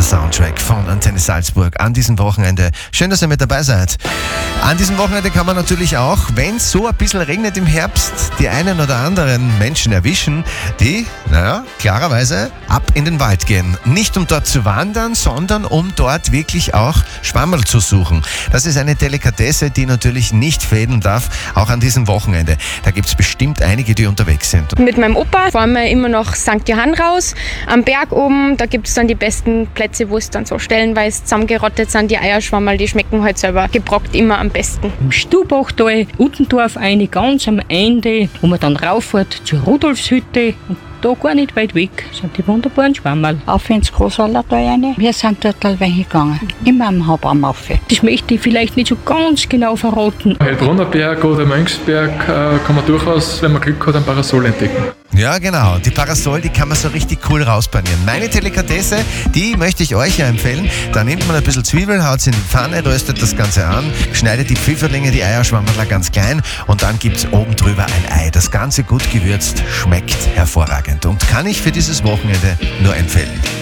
Soundtrack von Antenne Salzburg an diesem Wochenende. Schön, dass ihr mit dabei seid. An diesem Wochenende kann man natürlich auch, wenn es so ein bisschen regnet im Herbst, die einen oder anderen Menschen erwischen, die, klarerweise ab in den Wald gehen. Nicht um dort zu wandern, sondern um dort wirklich auch Schwammerl zu suchen. Das ist eine Delikatesse, die natürlich nicht fehlen darf, auch an diesem Wochenende. Da gibt es bestimmt einige, die unterwegs sind. Mit meinem Opa fahren wir immer nach St. Johann raus, am Berg oben. Da gibt es dann die besten Plätze, wo es dann so stellenweise zusammengerottet sind. Die Eierschwammerl, die schmecken halt selber gebrockt immer am besten. Im Stubachtal, Uttendorf eine ganz am Ende, wo man dann rauffährt zur Rudolfshütte. Und da gar nicht weit weg sind die wunderbaren Schwammerl. Auf ins Großallertal rein. Wir sind dort allweil gegangen. Immer am Hauptarm rauf. Das möchte ich vielleicht nicht so ganz genau verraten. Heilbronner Berg oder Mönchsberg kann man durchaus, wenn man Glück hat, ein Parasol entdecken. Ja, genau. Die Parasol, die kann man so richtig cool rauspanieren. Meine Delikatesse, die möchte ich euch ja empfehlen. Da nimmt man ein bisschen Zwiebel, haut sie in die Pfanne, röstet das Ganze an, schneidet die Pfifferlinge, die Eierschwammerl ganz klein und dann gibt's oben drüber ein Ei. Das Ganze gut gewürzt, schmeckt hervorragend und kann ich für dieses Wochenende nur empfehlen.